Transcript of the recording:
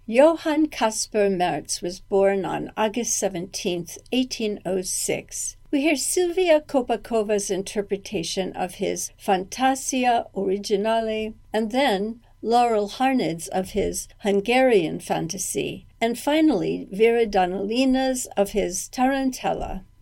Johann Caspar Merz was born on August 17, 1806. We hear Sylvia Kopakova's interpretation of his Fantasia Originale, and then Laurel Harned's of his Hungarian Fantasy, and finally Vera Donalina's of his Tarantella.